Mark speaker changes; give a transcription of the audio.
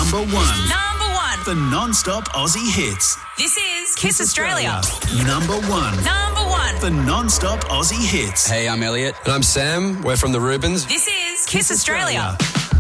Speaker 1: Number one.
Speaker 2: Number one.
Speaker 1: For non-stop Aussie hits.
Speaker 2: This is Kiss Australia.
Speaker 1: Number one.
Speaker 2: Number one.
Speaker 1: For non-stop Aussie hits.
Speaker 3: Hey, I'm Elliot. And I'm Sam. We're from the Rubens.
Speaker 2: This is Kiss Australia.